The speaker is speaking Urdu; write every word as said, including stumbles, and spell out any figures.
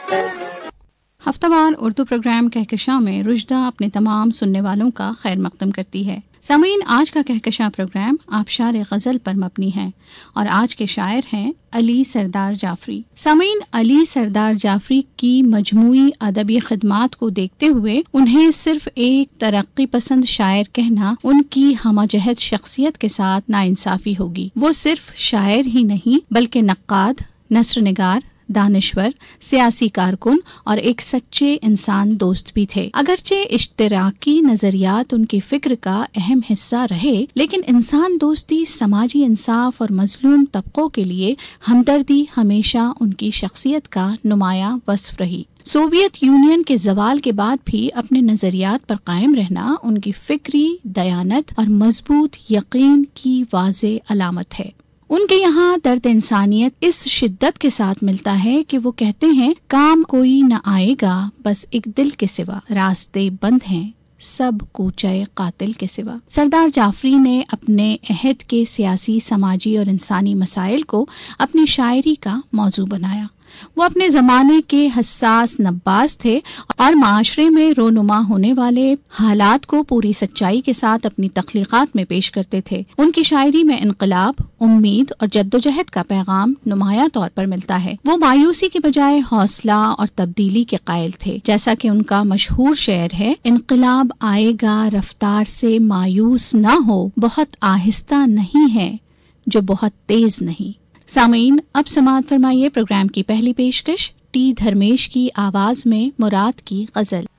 ہفتہ وار اردو پروگرام کہکشاں میں رشدہ اپنے تمام سننے والوں کا خیر مقدم کرتی ہے۔ سامعین، آج کا کہکشاں پروگرام آبشار غزل پر مبنی ہے اور آج کے شاعر ہیں علی سردار جعفری۔ سامعین، علی سردار جعفری کی مجموعی ادبی خدمات کو دیکھتے ہوئے انہیں صرف ایک ترقی پسند شاعر کہنا ان کی ہمہ جہت شخصیت کے ساتھ ناانصافی ہوگی۔ وہ صرف شاعر ہی نہیں بلکہ نقاد، نثر نگار، دانشور، سیاسی کارکن اور ایک سچے انسان دوست بھی تھے۔ اگرچہ اشتراکی نظریات ان کی فکر کا اہم حصہ رہے، لیکن انسان دوستی، سماجی انصاف اور مظلوم طبقوں کے لیے ہمدردی ہمیشہ ان کی شخصیت کا نمایاں وصف رہی۔ سوویت یونین کے زوال کے بعد بھی اپنے نظریات پر قائم رہنا ان کی فکری دیانت اور مضبوط یقین کی واضح علامت ہے۔ ان کے یہاں درد انسانیت اس شدت کے ساتھ ملتا ہے کہ وہ کہتے ہیں، کام کوئی نہ آئے گا بس ایک دل کے سوا، راستے بند ہیں سب کوچے قاتل کے سوا۔ سردار جعفری نے اپنے عہد کے سیاسی، سماجی اور انسانی مسائل کو اپنی شاعری کا موضوع بنایا۔ وہ اپنے زمانے کے حساس نباز تھے اور معاشرے میں رونما ہونے والے حالات کو پوری سچائی کے ساتھ اپنی تخلیقات میں پیش کرتے تھے۔ ان کی شاعری میں انقلاب، امید اور جدوجہد کا پیغام نمایاں طور پر ملتا ہے۔ وہ مایوسی کے بجائے حوصلہ اور تبدیلی کے قائل تھے، جیسا کہ ان کا مشہور شعر ہے، انقلاب آئے گا رفتار سے مایوس نہ ہو، بہت آہستہ نہیں ہے جو بہت تیز نہیں۔ سامعین، اب سماعت فرمائیے پروگرام کی پہلی پیشکش ٹی دھرمیش کی آواز میں مراد کی غزل۔